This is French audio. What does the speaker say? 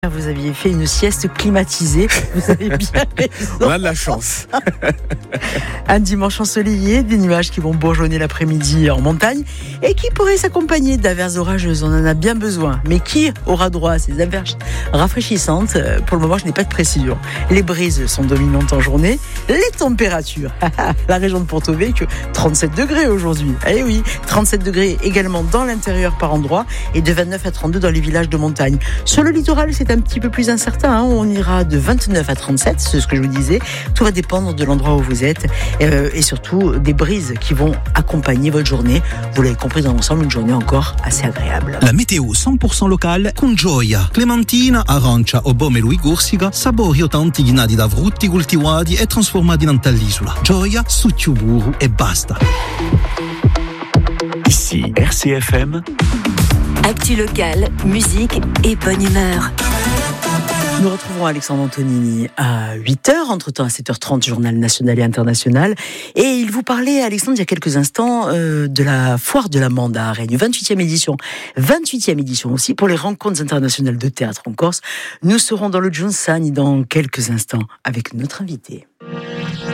Vous aviez fait une sieste climatisée, vous avez bien raison. On a de la chance. Un dimanche ensoleillé, des nuages qui vont bourgeonner l'après-midi en montagne et qui pourraient s'accompagner d'averses orageuses. On en a bien besoin. Mais qui aura droit à ces averses rafraîchissantes? Pour le moment, je n'ai pas de précision. Les brises sont dominantes en journée. Les températures, la région de Porto Vecchio, 37 degrés aujourd'hui. Eh oui, 37 degrés également dans l'intérieur par endroit et de 29 à 32 dans les villages de montagne. Sur le littoral, c'est un petit peu plus incertain. On ira de 29 à 37, c'est ce que je vous disais. Tout va dépendre de l'endroit où vous êtes et surtout des brises qui vont accompagner votre journée. Vous l'avez compris, dans l'ensemble, une journée encore assez agréable. La météo 100% locale con gioia. Clementina, arancia o pomelo Corsica, sapori autentici nati da frutti coltivati e trasformati in all'isola. Gioia, succio burro e basta. Ici RCFM. Actu locale, musique et bonne humeur. Nous retrouvons Alexandre Antonini à 8h, entre-temps à 7h30, journal national et international. Et il vous parlait, Alexandre, il y a quelques instants, de la foire de la Manda à Rennes, 28e édition. 28e édition aussi pour les rencontres internationales de théâtre en Corse. Nous serons dans le Giunsani dans quelques instants avec notre invité.